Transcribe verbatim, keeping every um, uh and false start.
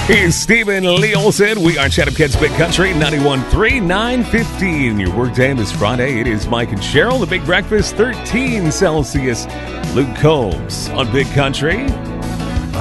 Here's Stephen Lee Olsen. We are Chatham Kids Big Country, ninety-one point three, nine fifteen. Your workday this Friday. It is Mike and Cheryl. The Big Breakfast, thirteen Celsius. Luke Combs on Big Country.